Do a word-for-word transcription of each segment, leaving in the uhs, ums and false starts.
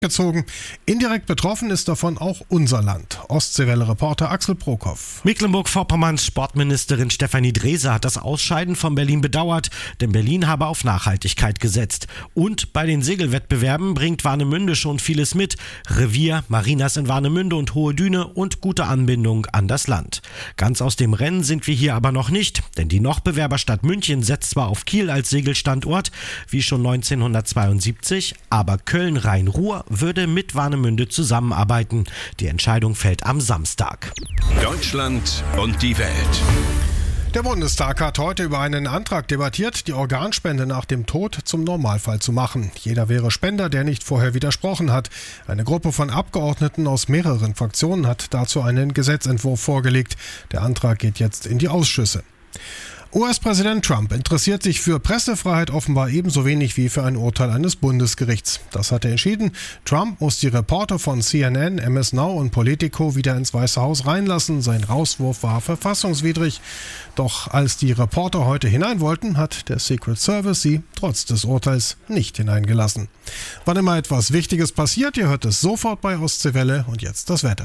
gezogen. Indirekt betroffen ist davon auch unser Land. Ostseewelle-Reporter Axel Brockhoff. Mecklenburg-Vorpommerns Sportministerin Stefanie Drese hat das Ausscheiden von Berlin bedauert, denn Berlin habe auf Nachhaltigkeit gesetzt. Und bei den Segelwettbewerben bringt Warnemünde schon vieles mit. Revier, Marinas in Warnemünde und Hohe Düne und gute Anbindung an das Land. Ganz aus dem Rennen sind wir hier aber noch nicht, denn die Noch-Bewerberstadt München setzt zwar auf Kiel als Segelstandort, wie schon neunzehnhundertzweiundsiebzig, aber Köln-Rhein-Ruhr würde mit Warnemünde zusammenarbeiten. Die Entscheidung fällt am Samstag. Deutschland und die Welt. Der Bundestag hat heute über einen Antrag debattiert, die Organspende nach dem Tod zum Normalfall zu machen. Jeder wäre Spender, der nicht vorher widersprochen hat. Eine Gruppe von Abgeordneten aus mehreren Fraktionen hat dazu einen Gesetzentwurf vorgelegt. Der Antrag geht jetzt in die Ausschüsse. U S-Präsident Trump interessiert sich für Pressefreiheit offenbar ebenso wenig wie für ein Urteil eines Bundesgerichts. Das hat er entschieden. Trump muss die Reporter von C N N, M S Now und Politico wieder ins Weiße Haus reinlassen. Sein Rauswurf war verfassungswidrig. Doch als die Reporter heute hinein wollten, hat der Secret Service sie trotz des Urteils nicht hineingelassen. Wann immer etwas Wichtiges passiert, ihr hört es sofort bei Ostseewelle. Und jetzt das Wetter.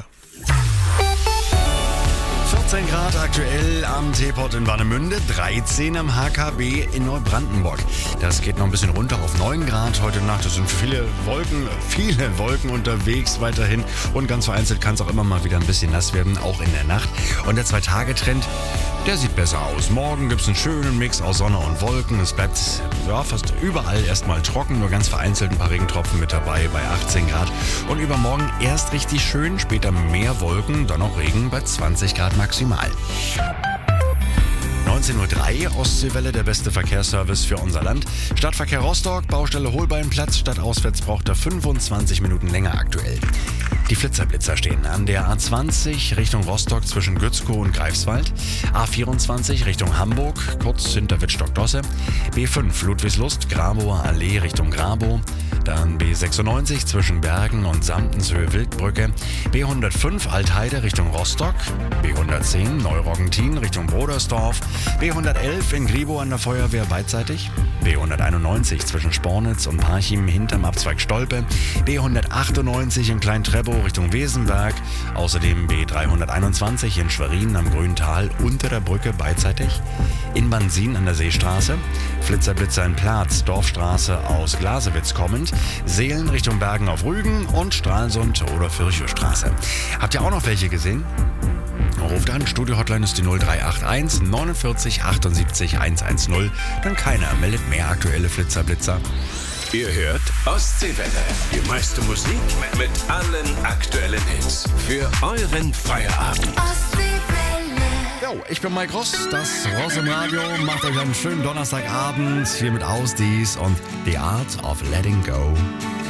vierzehn Grad aktuell am Teepot in Warnemünde, dreizehn am H K B in Neubrandenburg. Das geht noch ein bisschen runter auf neun Grad heute Nacht. Es sind viele Wolken, viele Wolken unterwegs weiterhin. Und ganz vereinzelt kann es auch immer mal wieder ein bisschen nass werden, auch in der Nacht. Und der Zwei-Tage-Trend, der sieht besser aus. Morgen gibt es einen schönen Mix aus Sonne und Wolken. Es bleibt ja, fast überall erstmal trocken, nur ganz vereinzelt ein paar Regentropfen mit dabei bei achtzehn Grad. Und übermorgen erst richtig schön, später mehr Wolken, dann auch Regen bei zwanzig Grad maximal. neunzehn Uhr drei, Ostseewelle, der beste Verkehrsservice für unser Land. Stadtverkehr Rostock, Baustelle Holbeinplatz, stadtauswärts braucht er fünfundzwanzig Minuten länger aktuell. Die Flitzerblitzer stehen an der A zwanzig Richtung Rostock zwischen Gützkow und Greifswald, A vierundzwanzig Richtung Hamburg, kurz hinter Wittstock-Dosse, B fünf Ludwigslust, Grabower Allee Richtung Grabow, dann B sechsundneunzig zwischen Bergen und Samtenshöhe-Wildbrücke, B hundertfünf Altheide Richtung Rostock, B hundertzehn Neuroggentin Richtung Brodersdorf, B hundertelf in Gribow an der Feuerwehr beidseitig, B hunderteinundneunzig zwischen Spornitz und Parchim hinterm Abzweig Stolpe, B hundertachtundneunzig in Klein-Treppow Richtung Wesenberg, außerdem B dreihunderteinundzwanzig in Schwerin am Grüntal unter der Brücke beidseitig, in Bansin an der Seestraße, Flitzerblitzer in Platz, Dorfstraße aus Glasewitz kommend, Seelen Richtung Bergen auf Rügen und Stralsund oder Fürchowstraße. Habt ihr auch noch welche gesehen? Ruft an, Studio-Hotline ist die null drei acht eins neunundvierzig achtundsiebzig hundertzehn. Dann keiner meldet mehr aktuelle Flitzerblitzer. Ihr hört Ostseewelle. Die meiste Musik mit allen aktuellen Hits. Für euren Feierabend. Jo, ich bin Mike Ross, das Ross im Radio. Macht euch einen schönen Donnerstagabend hier mit Ausdies und The Art of Letting Go.